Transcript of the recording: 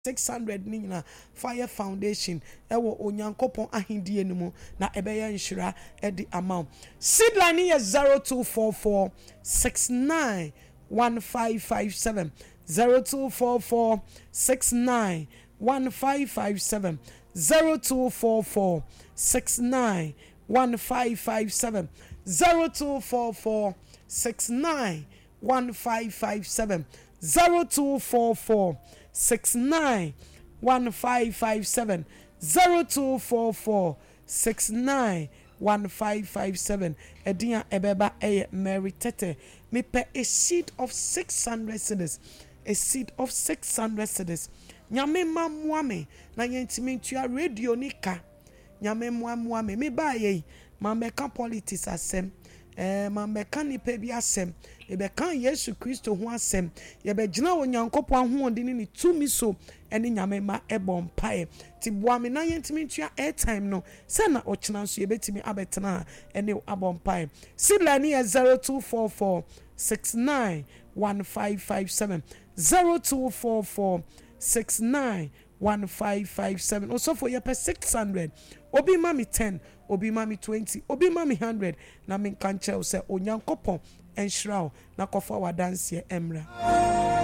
600 nina Fire Foundation ewo onyankopon ahindie no mu na ebeya nhyira edi amount. Seed line is 0244 69 1557 0244 69 1557 0244 69 1557 0244 69 1557 0244 69 1557 0244 69 1557 Edia ebeba Mary Tete me pe a seed of 600 cedis, a seed of 600 cedis. Nyame mamwame na yentimi ntua radio nika nyame mamwame me ba ye ma meka politics asem ma meka nipa bi asem e be kan Yesu Kristo ho asem ye be gina onyankopon ahoɔden ni tumi so ene nyame ma ebɔ mpae ti boa me na yentimi ntua airtime no se na ochena so ye betimi abetena ene abɔ mpae. Sidlani 0244 69 1557 0244 69 1557 also for your per 600 obi mami 10 obi mami 20 obi mami 100 na min kanche o se onyankopon enhira na kofa wadanse emra.